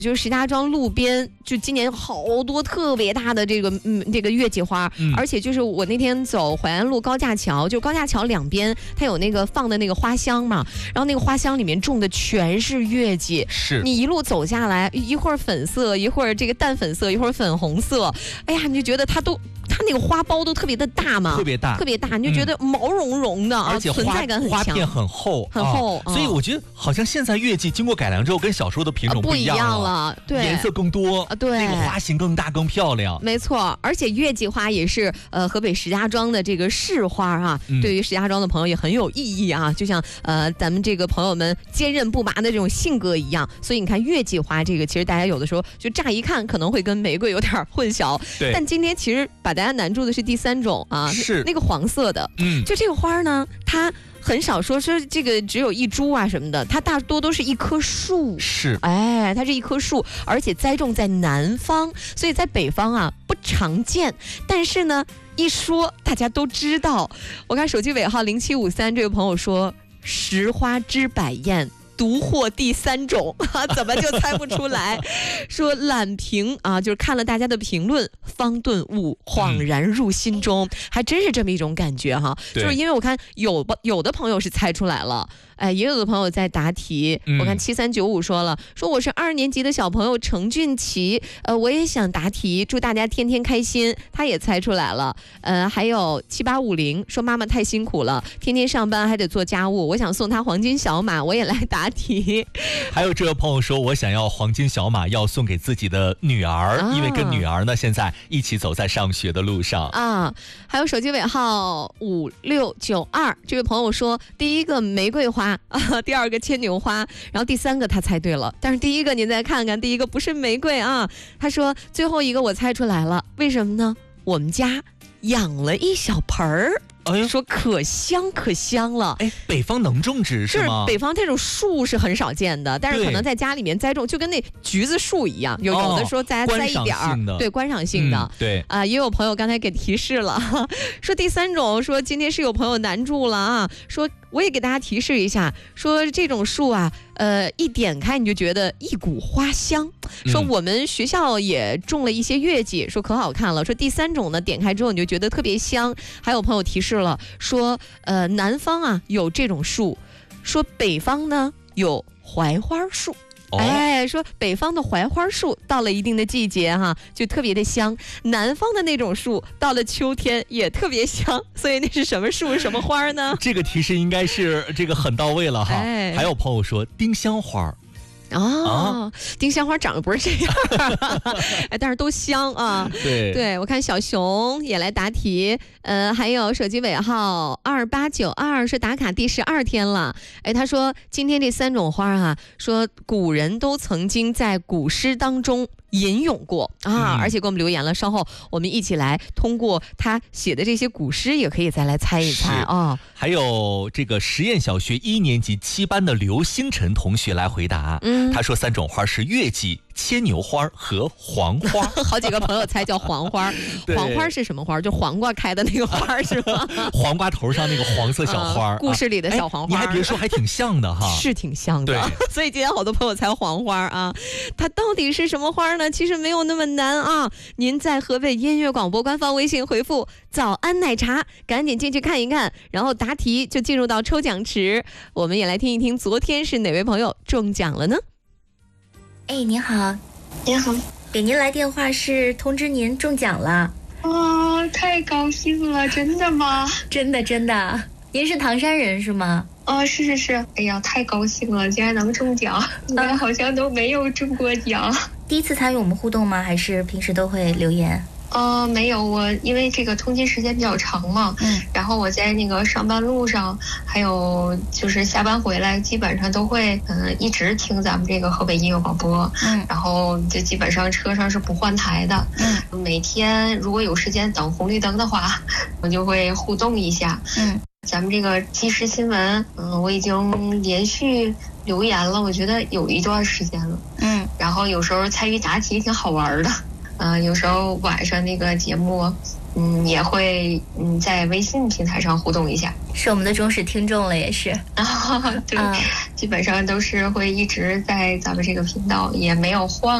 就是石家庄路边，就今年好多特别大的这个月季花，而且就是我那天走淮安路高架桥，就高架桥两边它有那个放的那个花香嘛，然后那个花香里面种的全是月季， 是你一路走下来，一会儿粉色，一会儿这个淡粉色，一会儿粉红色，哎呀，你就觉得它那个花苞都特别的大嘛， 特别大， 你就觉得毛茸茸的啊， 而且存在感很强， 花片很厚，所以我觉得好像现在月季经过改良之后，跟小时候的品种不一样了，对， 颜色更多， 对， 那个花型更大更漂亮， 没错。而且月季花也是河北石家庄的这个市花啊，对于石家庄的朋友也很有意义啊，就像咱们这个朋友们坚韧不拔的这种性格一样。所以你看月季花这个，其实大家有的时候就乍一看可能会跟玫瑰有点混淆， 对。 但今天其实把大家难住的是第三种啊， 是那个黄色的，就这个花呢，它很少说这个只有一株啊什么的，它大多都是一棵树， 是， 哎，它是一棵树，而且栽种在南方，所以在北方啊不常见，但是呢，一说大家都知道。我看手机尾号0753这位朋友说，拾花知百艳，独获第三种，怎么就猜不出来？说懒评啊，就是看了大家的评论，方顿悟，恍然入心中，还真是这么一种感觉哈。就是因为我看有的朋友是猜出来了。哎，也有的朋友在答题，我看7395说我是2年级的小朋友程俊奇，我也想答题，祝大家天天开心，他也猜出来了。还有7850说妈妈太辛苦了，天天上班还得做家务，我想送他黄金小马，我也来答题。 还有这位朋友说，我想要黄金小马，要送给自己的女儿，因为跟女儿呢现在一起走在上学的路上啊。还有手机尾号5692这位朋友说，第一个玫瑰花。第二个牵牛花，然后第三个他猜对了，但是第一个您再看看，第一个不是玫瑰啊。他说最后一个我猜出来了，为什么呢？我们家养了一小盆儿。说可香了。 哎，北方能种植是吗？ 是北方这种树是很少见的，但是可能在家里面栽种，就跟那橘子树一样，有的时候大家栽一点儿，对，观赏性的， 对啊，也有朋友刚才给提示了，说第三种，说今天是有朋友难住了啊，说我也给大家提示一下，说这种树啊，一点开你就觉得一股花香，说我们学校也种了一些月季，说可好看了，说第三种呢，点开之后你就觉得特别香。还有朋友提示了，说南方啊有这种树，说北方呢有槐花树。哎，说北方的槐花树到了一定的季节哈，就特别的香，南方的那种树到了秋天也特别香，所以那是什么树什么花呢？ 这个提示应该是这个很到位了哈。还有朋友说丁香花。 丁香花长得不是这样，哎，但是都香啊。对，我看小熊也来答题，还有手机尾号2892是打卡第12天了。哎，他说今天这三种花啊，说古人都曾经在古诗当中吟咏过啊，而且给我们留言了。稍后我们一起来通过他写的这些古诗，也可以再来猜一猜啊。 还有这个实验小学1年级7班的刘星辰同学来回答，他说三种花是月季、牵牛花和黄花。 好几个朋友猜叫黄花，黄花是什么花？就黄瓜开的那个花是吗？ 黄瓜头上那个黄色小花， 故事里的小黄花。 你还别说，还挺像的哈， 是挺像的。所以今天好多朋友猜黄花啊，它到底是什么花呢？其实没有那么难啊。您在河北音乐广播官方微信回复“早安奶茶”，赶紧进去看一看，然后答题就进入到抽奖池。我们也来听一听，昨天是哪位朋友中奖了呢？ 哎，您好。 您好， 给您来电话是通知您中奖了。 哦，太高兴了，真的吗？ 真的。您是唐山人是吗？ 是。哎呀，太高兴了，竟然能中奖！我好像都没有中过奖。 第一次参与我们互动吗？还是平时都会留言？ 没有，我因为这个通勤时间比较长嘛，然后我在那个上班路上，还有就是下班回来，基本上都会一直听咱们这个河北音乐广播，然后就基本上车上是不换台的，每天如果有时间等红绿灯的话，我就会互动一下，咱们这个即时新闻，我已经连续留言了，我觉得有一段时间了，然后有时候参与答题挺好玩的。有时候晚上那个节目，也会在微信平台上互动一下。 是我们的忠实听众了，也是。 对，基本上都是会一直在咱们这个频道，也没有换